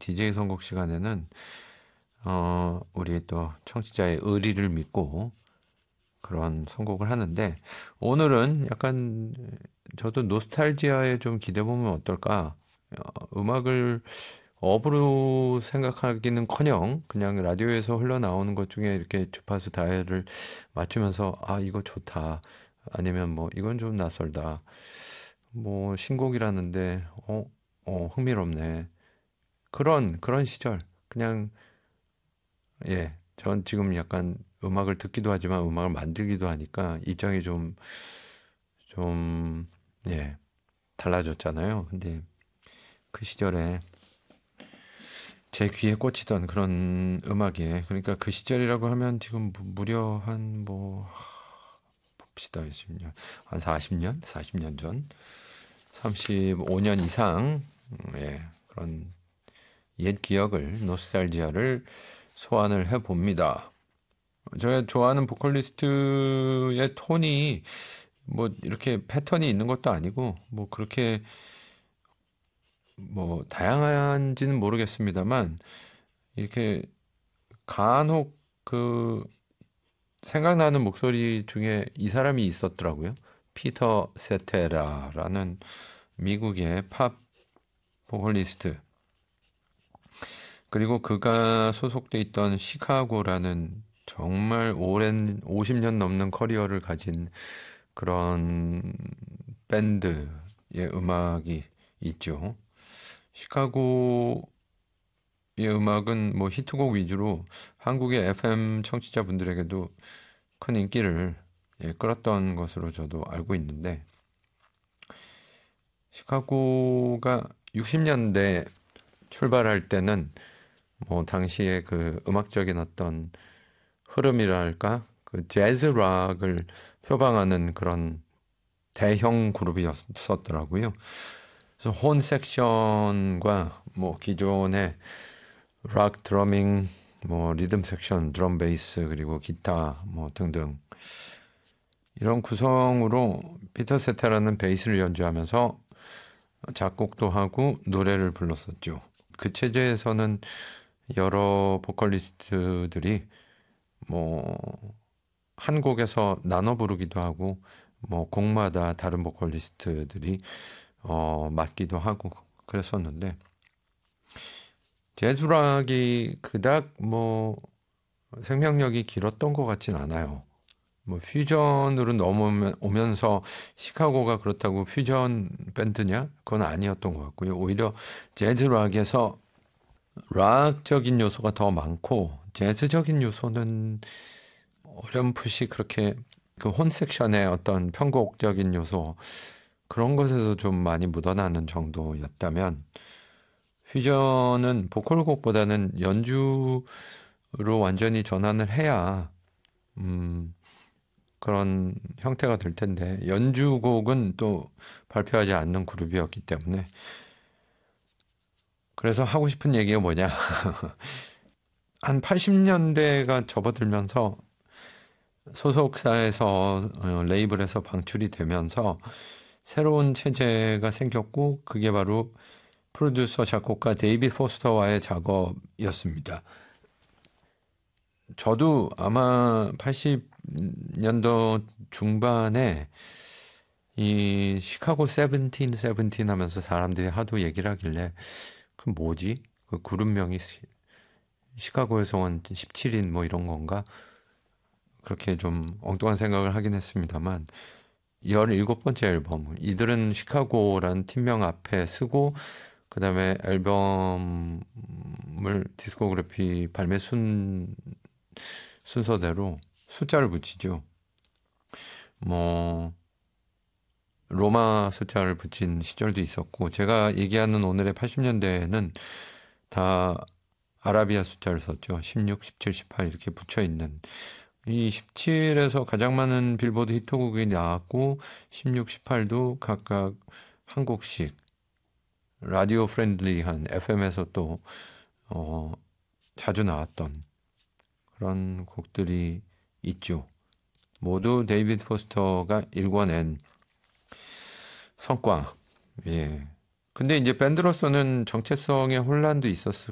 DJ 선곡 시간에는 우리 또 청취자의 의리를 믿고 그런 선곡을 하는데, 오늘은 약간 저도 노스탈지아에 좀 기대 보면 어떨까? 음악을 업으로 생각하기는커녕 그냥 라디오에서 흘러나오는 것 중에 이렇게 주파수 다이얼을 맞추면서 아 이거 좋다, 아니면 뭐 이건 좀 낯설다, 뭐 신곡이라는데 흥미롭네, 그런 시절. 그냥 예, 전 지금 약간 음악을 듣기도 하지만 음악을 만들기도 하니까 입장이 좀, 예, 달라졌잖아요. 근데 그 시절에 제 귀에 꽂히던 그런 음악이에요. 그러니까 그 시절이라고 하면 지금 무려 한 뭐, 봅시다. 20년, 한 40년? 40년 전? 35년 이상, 예, 그런 옛 기억을, 노스탈지아를 소환을 해봅니다. 제가 좋아하는 보컬리스트의 톤이 뭐 이렇게 패턴이 있는 것도 아니고 뭐 그렇게 뭐 다양한지는 모르겠습니다만, 이렇게 간혹 그 생각나는 목소리 중에 이 사람이 있었더라고요. 피터 세테라라는 미국의 팝 보컬리스트. 그리고 그가 소속돼 있던 시카고라는 정말 오랜 50년 넘는 커리어를 가진 그런 밴드의 음악이 있죠. 시카고의 음악은 뭐 히트곡 위주로 한국의 FM 청취자분들에게도 큰 인기를 끌었던 것으로 저도 알고 있는데, 시카고가 60년대 출발할 때는 뭐 당시에 그 음악적인 어떤 흐름이랄까, 그 재즈 락을 표방하는 그런 대형 그룹이었었더라고요. 그래서 혼 섹션과 뭐 기존의 락 드러밍, 뭐 리듬 섹션, 드럼 베이스, 그리고 기타 뭐 등등 이런 구성으로 피터 세타라는 베이스를 연주하면서 작곡도 하고 노래를 불렀었죠. 그 체제에서는 여러 보컬리스트들이 뭐 한 곡에서 나눠 부르기도 하고 뭐 곡마다 다른 보컬리스트들이 맡기도 하고 그랬었는데, 재즈락이 그닥 뭐 생명력이 길었던 것 같진 않아요. 뭐 퓨전으로 넘어오면서 시카고가 그렇다고 퓨전 밴드냐? 그건 아니었던 것 같고요. 오히려 재즈락에서 락적인 요소가 더 많고 재즈적인 요소는 어렴풋이 그렇게 그 혼 섹션의 어떤 편곡적인 요소, 그런 것에서 좀 많이 묻어나는 정도였다면, 퓨전은 보컬곡보다는 연주로 완전히 전환을 해야 그런 형태가 될 텐데, 연주곡은 또 발표하지 않는 그룹이었기 때문에. 그래서 하고 싶은 얘기가 뭐냐, 한 80년대가 접어들면서 소속사에서 레이블에서 방출이 되면서 새로운 체제가 생겼고, 그게 바로 프로듀서 작곡가 데이비드 포스터와의 작업이었습니다. 저도 아마 80년도 중반에 이 시카고 세븐틴 하면서 사람들이 하도 얘기를 하길래, 그 뭐지? 그 그룹명이 시카고에서 온 17인 뭐 이런 건가? 그렇게 좀 엉뚱한 생각을 하긴 했습니다만, 17번째 앨범, 이들은 시카고라는 팀명 앞에 쓰고 그 다음에 앨범을 디스코그래피 발매 순서대로 숫자를 붙이죠. 뭐 로마 숫자를 붙인 시절도 있었고, 제가 얘기하는 오늘의 80년대에는 다 아라비아 숫자를 썼죠. 16, 17, 18 이렇게 붙여 있는, 이 17에서 가장 많은 빌보드 히트곡이 나왔고 16, 18도 각각 한 곡씩 라디오 프렌들리한 FM에서 또 자주 나왔던 그런 곡들이 있죠. 모두 데이비드 포스터가 일궈낸 성과. 예. 근데 이제 밴드로서는 정체성의 혼란도 있었을